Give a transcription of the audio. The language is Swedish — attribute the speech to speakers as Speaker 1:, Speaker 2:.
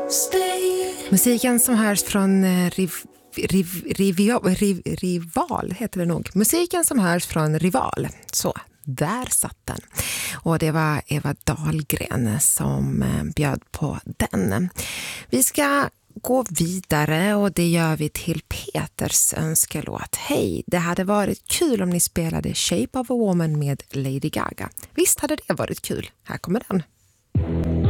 Speaker 1: Musiken som hörs från Rival heter det nog. Musiken som hörs från Rival. Så, där satt den. Och det var Eva Dahlgren som bjöd på den. Vi ska gå vidare och det gör vi till Peters önskelåt. Hej, det hade varit kul om ni spelade Shape of a Woman med Lady Gaga. Visst hade det varit kul. Här kommer den.